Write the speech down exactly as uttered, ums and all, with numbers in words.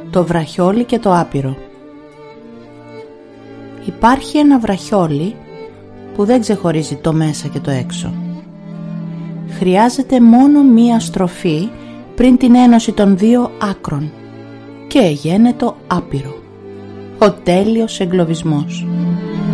Το βραχιόλι και το άπειρο. Υπάρχει ένα βραχιόλι που δεν ξεχωρίζει το μέσα και το έξω. Χρειάζεται μόνο μία στροφή πριν την ένωση των δύο άκρων και γένετο άπειρο. Ο τέλειος εγκλωβισμός.